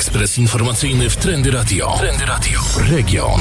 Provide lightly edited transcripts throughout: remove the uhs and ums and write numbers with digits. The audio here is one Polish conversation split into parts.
Ekspres informacyjny w Trendy Radio. Trendy Radio. Region.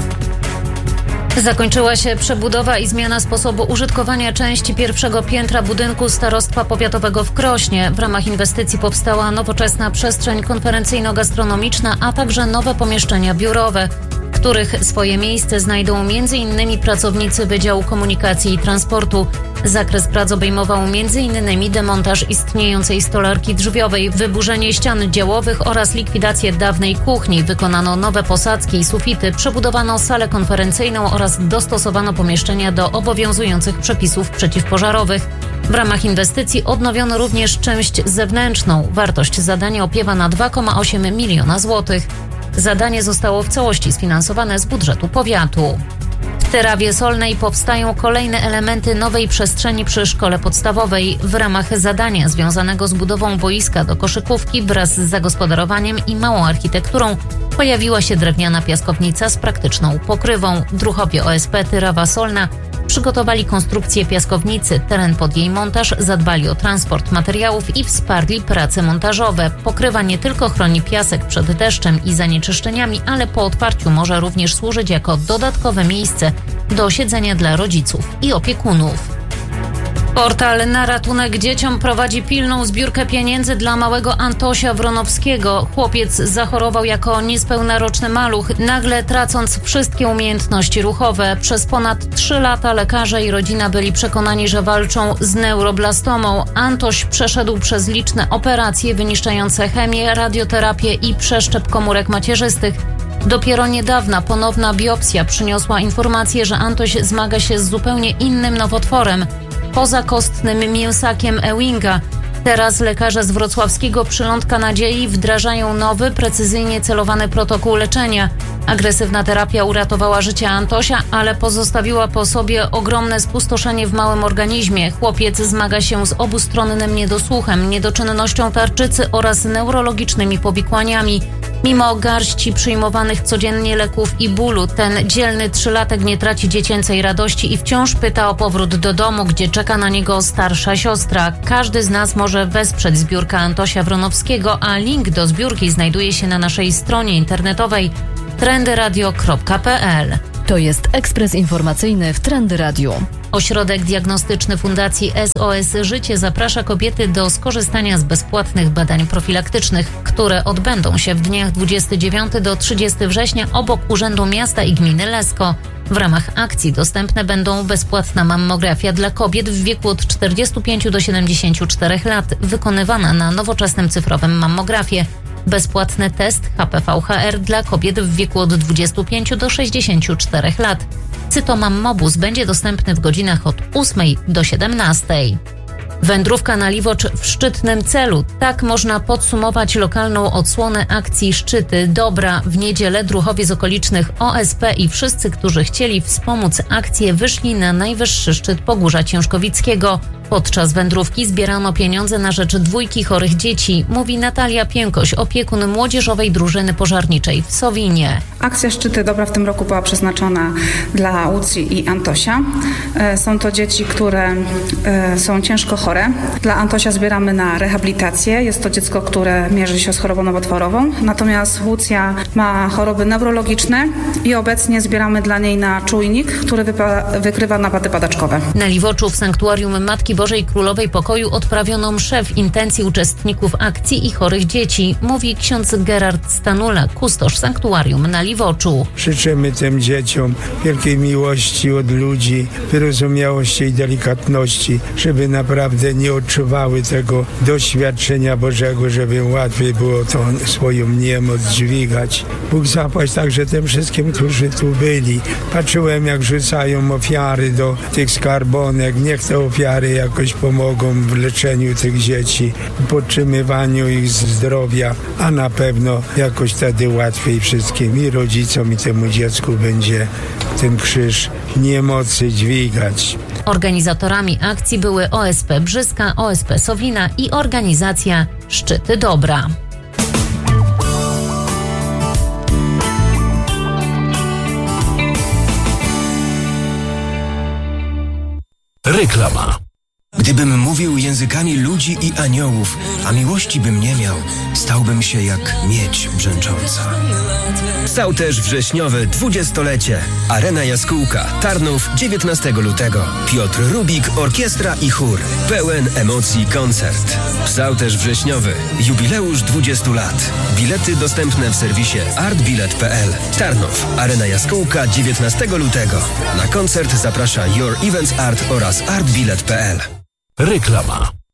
Zakończyła się przebudowa i zmiana sposobu użytkowania części pierwszego piętra budynku Starostwa Powiatowego w Krośnie. W ramach inwestycji powstała nowoczesna przestrzeń konferencyjno-gastronomiczna, a także nowe pomieszczenia biurowe, w których swoje miejsce znajdą m.in. pracownicy Wydziału Komunikacji i Transportu. Zakres prac obejmował m.in. demontaż istniejącej stolarki drzwiowej, wyburzenie ścian działowych oraz likwidację dawnej kuchni. Wykonano nowe posadzki i sufity, przebudowano salę konferencyjną oraz dostosowano pomieszczenia do obowiązujących przepisów przeciwpożarowych. W ramach inwestycji odnowiono również część zewnętrzną. Wartość zadania opiewa na 2,8 miliona złotych. Zadanie zostało w całości sfinansowane z budżetu powiatu. W Tyrawie Solnej powstają kolejne elementy nowej przestrzeni przy szkole podstawowej. W ramach zadania związanego z budową boiska do koszykówki wraz z zagospodarowaniem i małą architekturą pojawiła się drewniana piaskownica z praktyczną pokrywą. Druhowie OSP Tyrawa Solna przygotowali konstrukcję piaskownicy, teren pod jej montaż, zadbali o transport materiałów i wsparli prace montażowe. Pokrywa nie tylko chroni piasek przed deszczem i zanieczyszczeniami, ale po otwarciu może również służyć jako dodatkowe miejsce do siedzenia dla rodziców i opiekunów. Portal Na Ratunek Dzieciom prowadzi pilną zbiórkę pieniędzy dla małego Antosia Wronowskiego. Chłopiec zachorował jako niespełnaroczny maluch, nagle tracąc wszystkie umiejętności ruchowe. Przez ponad 3 lata lekarze i rodzina byli przekonani, że walczą z neuroblastomą. Antoś przeszedł przez liczne operacje wyniszczające chemię, radioterapię i przeszczep komórek macierzystych. Dopiero niedawna ponowna biopsja przyniosła informację, że Antoś zmaga się z zupełnie innym nowotworem, pozakostnym mięsakiem Ewinga. Teraz lekarze z wrocławskiego Przylądka Nadziei wdrażają nowy, precyzyjnie celowany protokół leczenia. Agresywna terapia uratowała życie Antosia, ale pozostawiła po sobie ogromne spustoszenie w małym organizmie. Chłopiec zmaga się z obustronnym niedosłuchem, niedoczynnością tarczycy oraz neurologicznymi powikłaniami. Mimo garści przyjmowanych codziennie leków i bólu, ten dzielny 3-latek nie traci dziecięcej radości i wciąż pyta o powrót do domu, gdzie czeka na niego starsza siostra. Każdy z nas może wesprzeć zbiórkę Antosia Wronowskiego, a link do zbiórki znajduje się na naszej stronie internetowej trendyradio.pl. To jest ekspres informacyjny w Trendy Radio. Ośrodek diagnostyczny Fundacji SOS Życie zaprasza kobiety do skorzystania z bezpłatnych badań profilaktycznych, które odbędą się w dniach 29 do 30 września obok Urzędu Miasta i Gminy Lesko. W ramach akcji dostępne będą bezpłatna mammografia dla kobiet w wieku od 45 do 74 lat, wykonywana na nowoczesnym cyfrowym mammografie. Bezpłatny test HPV-HR dla kobiet w wieku od 25 do 64 lat. Cytomammobus będzie dostępny w godzinach od 8 do 17. Wędrówka na Liwocz w szczytnym celu. Tak można podsumować lokalną odsłonę akcji Szczyty Dobra. W niedzielę druhowie z okolicznych OSP i wszyscy, którzy chcieli wspomóc akcję, wyszli na najwyższy szczyt Pogórza Ciężkowickiego. Podczas wędrówki zbierano pieniądze na rzecz 2 chorych dzieci, mówi Natalia Piękoś, opiekun młodzieżowej drużyny pożarniczej w Sowinie. Akcja Szczyty Dobra w tym roku była przeznaczona dla Łucji i Antosia. Są to dzieci, które są ciężko chore. Dla Antosia zbieramy na rehabilitację. Jest to dziecko, które mierzy się z chorobą nowotworową. Natomiast Łucja ma choroby neurologiczne i obecnie zbieramy dla niej na czujnik, który wykrywa napady padaczkowe. Na Liwoczu w Sanktuarium Matki Bożej Królowej Pokoju odprawiono mszę w intencji uczestników akcji i chorych dzieci, mówi ksiądz Gerard Stanula, kustosz sanktuarium na Liwoczu. Życzymy tym dzieciom wielkiej miłości od ludzi, wyrozumiałości i delikatności, żeby naprawdę nie odczuwały tego doświadczenia Bożego, żeby łatwiej było to swoją niemoc dźwigać. Bóg zapłać także tym wszystkim, którzy tu byli. Patrzyłem, jak rzucają ofiary do tych skarbonek. Niech te ofiary jakoś pomogą w leczeniu tych dzieci, podtrzymywaniu ich zdrowia, a na pewno jakoś wtedy łatwiej wszystkim i rodzicom, i temu dziecku będzie ten krzyż niemocy dźwigać. Organizatorami akcji były OSP Brzyska, OSP Sowina i organizacja Szczyty Dobra. Reklama. Gdybym mówił językami ludzi i aniołów, a miłości bym nie miał, stałbym się jak miedź brzęcząca. Psałterz wrześniowy 20-lecie. Arena Jaskółka, Tarnów, 19 lutego. Piotr Rubik, orkiestra i chór. Pełen emocji koncert. Psałterz wrześniowy. Jubileusz 20 lat. Bilety dostępne w serwisie artbilet.pl. Tarnów, Arena Jaskółka, 19 lutego. Na koncert zaprasza Your Events Art oraz artbilet.pl. Reklama.